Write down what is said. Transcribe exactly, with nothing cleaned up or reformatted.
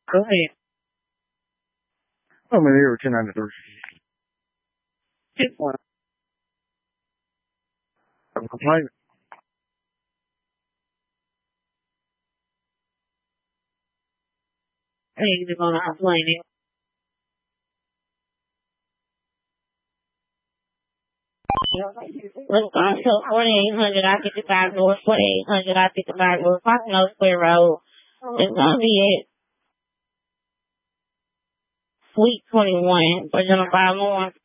Go ahead. I'm here with ten ninety-three. Two one. I'm complaining. I ain't even gonna complain it. Look, I'm so forty-eight hundred, I get the back door, forty-eight hundred, I get the back door, Pocono Square Road. It's gonna be it. Suite twenty-one, for gonna buy more.